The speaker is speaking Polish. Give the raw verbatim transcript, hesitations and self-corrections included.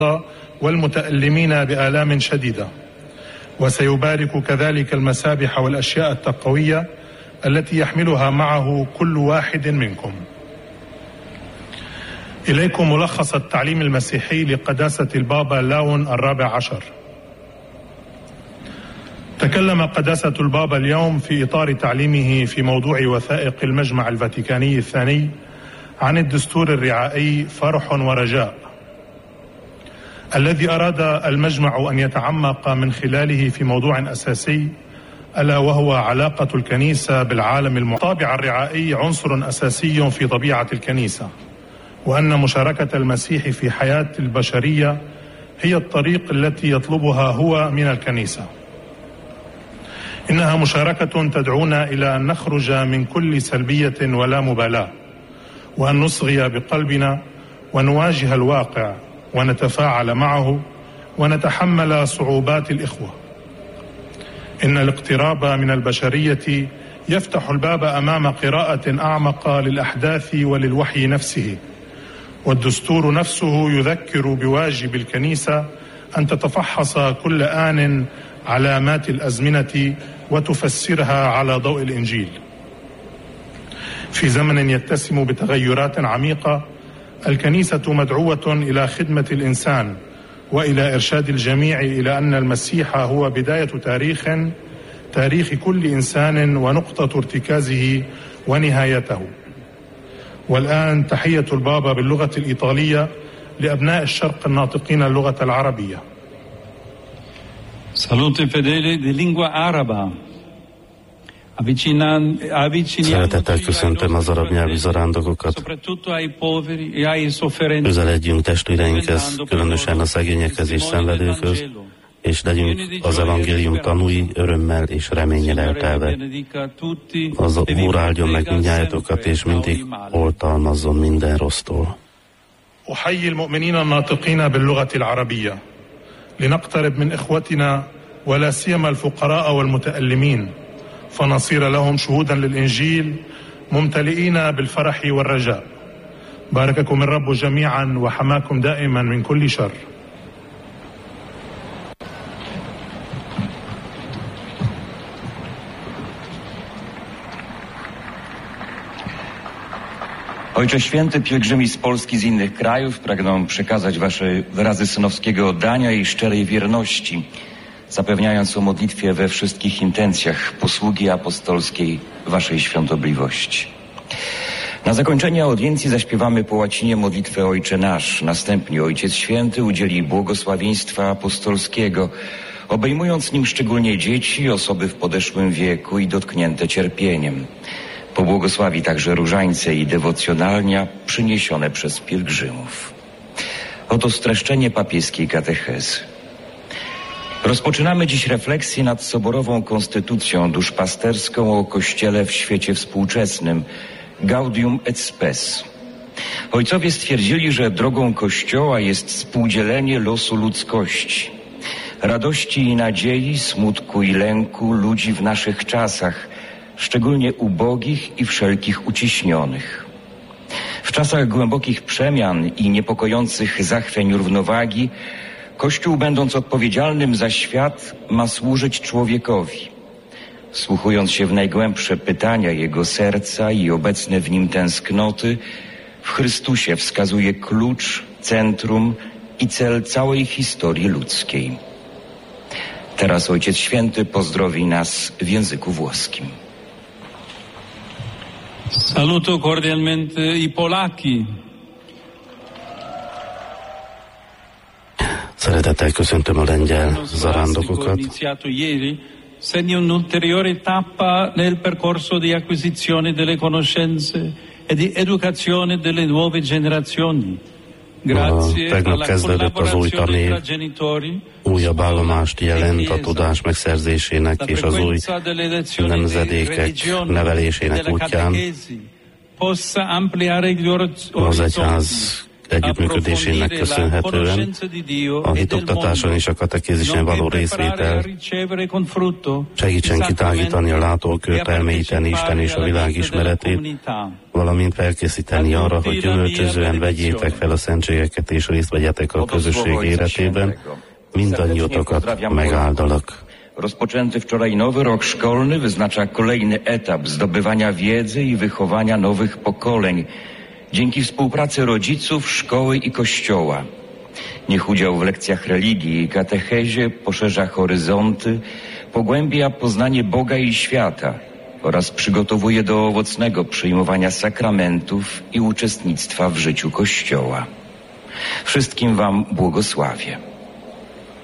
والمتألمين بآلام شديدة، وسيبارك كذلك المسابح والأشياء التقوية التي يحملها معه كل واحد منكم. إليكم ملخص التعليم المسيحي لقداسة البابا لاون الرابع عشر. تكلم قداسة البابا اليوم في إطار تعليمه في موضوع وثائق المجمع الفاتيكاني الثاني عن الدستور الرعائي فرح ورجاء، الذي أراد المجمع أن يتعمق من خلاله في موضوع أساسي، ألا وهو علاقة الكنيسة بالعالم المعاصر. الطابع الرعائي عنصر أساسي في طبيعة الكنيسة، وأن مشاركة المسيح في حياة البشرية هي الطريق التي يطلبها هو من الكنيسة. إنها مشاركة تدعونا إلى أن نخرج من كل سلبية ولا مبالاة، وأن نصغي بقلبنا ونواجه الواقع ونتفاعل معه ونتحمل صعوبات الإخوة. إن الاقتراب من البشرية يفتح الباب أمام قراءة أعمق للأحداث وللوحي نفسه، والدستور نفسه يذكر بواجب الكنيسة أن تتفحص كل آن علامات الأزمنة وتفسرها على ضوء الإنجيل. في زمن يتسم بتغيرات عميقة، الكنيسة مدعوة إلى خدمة الإنسان وإلى إرشاد الجميع إلى أن المسيح هو بداية تاريخ تاريخ كل إنسان ونقطة ارتكازه ونهايته. والآن تحية البابا باللغة الإيطالية لأبناء الشرق الناطقين اللغة العربية. Salute fedeli di lingua araba. Szeretettel köszöntöm az arab nyelvű zarándokokat. Közeledjünk testvéreinkhez, különösen a szegényekhez és szenvedőkhöz, és legyünk az evangélium tanúi, örömmel és reménnyel eltelve. Az Úr áldjon meg mindnyájatokat, és mindig oltalmazzon minden rossztól. أحيي المؤمنين الناطقين باللغة العربية لنقترب من إخوتنا ولا سيما الفقراء والمتألمين، فنصير لهم شهودا للإنجيل ممتلئين بالفرح والرجاء. بارككم الرب جميعا وحماكم دائما من كل شر. Ojcze Święty, pielgrzymi z Polski, z innych krajów pragną przekazać Wasze wyrazy synowskiego oddania i szczerej wierności, zapewniając o modlitwie we wszystkich intencjach posługi apostolskiej Waszej świątobliwości. Na zakończenie audiencji zaśpiewamy po łacinie modlitwę Ojcze Nasz. Następnie Ojciec Święty udzieli błogosławieństwa apostolskiego, obejmując nim szczególnie dzieci, osoby w podeszłym wieku i dotknięte cierpieniem. Pobłogosławi także różańce i dewocjonalnia przyniesione przez pielgrzymów. Oto streszczenie papieskiej katechezy. Rozpoczynamy dziś refleksję nad soborową konstytucją duszpasterską o Kościele w świecie współczesnym, Gaudium et Spes. Ojcowie stwierdzili, że drogą Kościoła jest współdzielenie losu ludzkości, radości i nadziei, smutku i lęku ludzi w naszych czasach, szczególnie ubogich i wszelkich uciśnionych. W czasach głębokich przemian i niepokojących zachwiań równowagi Kościół, będąc odpowiedzialnym za świat, ma służyć człowiekowi. Wsłuchując się w najgłębsze pytania jego serca i obecne w nim tęsknoty, w Chrystusie wskazuje klucz, centrum i cel całej historii ludzkiej. Teraz Ojciec Święty pozdrowi nas w języku włoskim. Saluto cordialmente i Polacchi. Szeretettel köszöntöm a lengyel zarándokokat. Segna un'ulteriore tappa nel percorso di acquisizione delle conoscenze e di educazione delle nuove generazioni. Tegnap kezdődött az új tanév, újabb állomást jelent a tudás megszerzésének és az új nemzedékek nevelésének útján. Az egyház együttműködésének köszönhetően a hitoktatáson és a katekézisen való részvétel segítsen kitágítani a látókört, elmélyíteni Isten és a világ ismeretét, valamint felkészíteni arra, hogy gyümölcsözően vegyétek fel a szentségeket és részt vegyetek a közösség életében, mindannyiótokat megáldalak. Rozpoczęty wczoraj nowy rok szkolny wyznacza kolejny etap zdobywania wiedzy i wychowania nowych pokoleń dzięki współpracy rodziców, szkoły i kościoła. Niech udział w lekcjach religii i katechezie poszerza horyzonty, pogłębia poznanie Boga i świata oraz przygotowuje do owocnego przyjmowania sakramentów i uczestnictwa w życiu Kościoła. Wszystkim wam błogosławię.